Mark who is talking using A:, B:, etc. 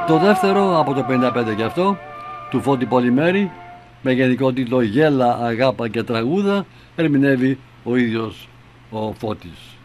A: Το δεύτερο από το 55 και αυτό, του Φώτη Πολυμέρη, με γενικό τίτλο «Γέλα, αγάπα και τραγούδα», ερμηνεύει ο ίδιος ο Φώτης.